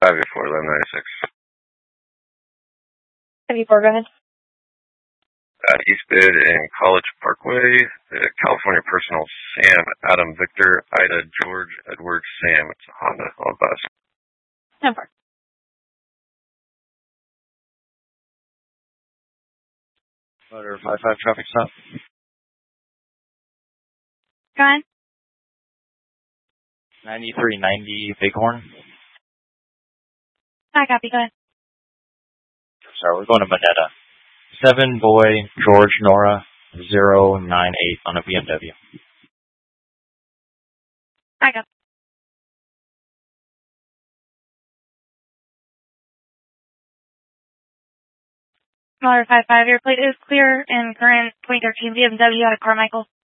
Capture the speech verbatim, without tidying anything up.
five eight four, eleven ninety-six. five eight four, go ahead. Uh, East Bid and College Parkway, the California Personal Sam, Adam Victor, Ida George, Edward Sam. It's a Honda on bus. ten four. Motor five five, traffic stop. Go ahead. ninety-three ninety Bighorn. I copy, go ahead. Sorry, we're going to Moneta. seven Boy, George, Nora, zero nine eight on a B M W. I copy. Caller five five, your plate is clear and current twenty thirteen B M W out of Carmichael.